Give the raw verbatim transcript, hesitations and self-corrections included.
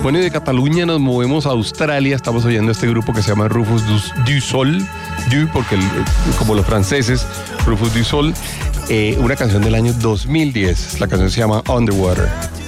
Bueno, y de Cataluña nos movemos a Australia. Estamos oyendo a este grupo que se llama Rufus du, du Sol, du porque el, como los franceses, Rufus du Sol, eh, una canción del año dos mil diez. La canción se llama Underwater.